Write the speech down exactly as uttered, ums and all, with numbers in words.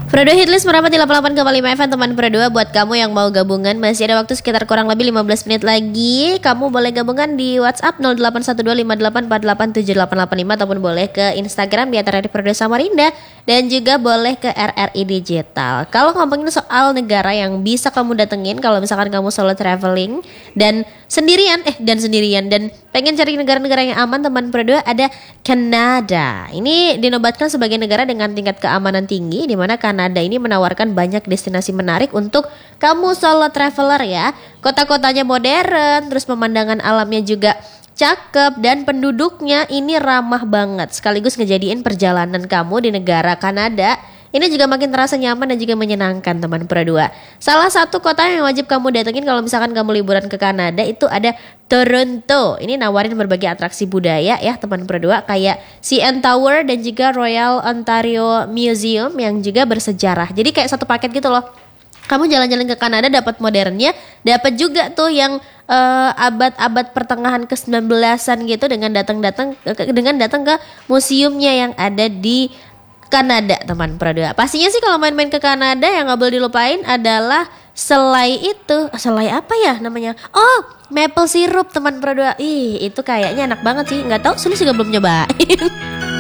Prodo Hitlist merapat di delapan puluh delapan koma lima F M teman Prodo. Buat kamu yang mau gabungan, masih ada waktu sekitar kurang lebih lima belas menit lagi. Kamu boleh gabungan di WhatsApp nol delapan satu dua lima delapan empat delapan tujuh delapan delapan lima ataupun boleh ke Instagram di atas Prodo Samarinda dan juga boleh ke R R I Digital. Kalau ngomongin soal negara yang bisa kamu datengin, kalau misalkan kamu solo traveling dan sendirian eh dan sendirian dan pengen cari negara-negara yang aman, teman Prodo, ada Kanada. Ini dinobatkan sebagai negara dengan tingkat keamanan tinggi, di mana Kanada ini menawarkan banyak destinasi menarik untuk kamu solo traveler ya. Kota-kotanya modern, terus pemandangan alamnya juga cakep dan penduduknya ini ramah banget, sekaligus ngejadiin perjalanan kamu di negara Kanada ini juga makin terasa nyaman dan juga menyenangkan, teman Pro dua. Salah satu kota yang wajib kamu datengin kalau misalkan kamu liburan ke Kanada itu ada Toronto. Ini nawarin berbagai atraksi budaya ya, teman Pro dua, kayak C N Tower dan juga Royal Ontario Museum yang juga bersejarah. Jadi kayak satu paket gitu loh. Kamu jalan-jalan ke Kanada dapat modernnya, dapat juga tuh yang uh, abad-abad pertengahan ke sembilan belasan gitu dengan datang-datang dengan datang ke museumnya yang ada di Kanada, teman Pro dua. Pastinya sih kalau main-main ke Kanada yang gak boleh dilupain adalah selai itu. Selai apa ya namanya? Oh, maple syrup, teman Pro dua. Ih, itu kayaknya enak banget sih. Gak tahu, Sulis juga belum nyobain.